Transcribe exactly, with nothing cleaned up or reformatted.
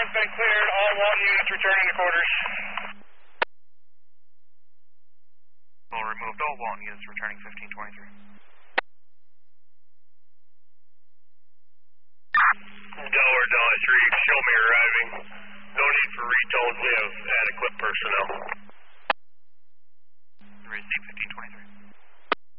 has been cleared. All Walton units returning to quarters. All removed. All Walton units returning fifteen twenty-three. Delaware Delhi three, show me arriving. No need for retones. We have adequate personnel. Receive fifteen twenty-three.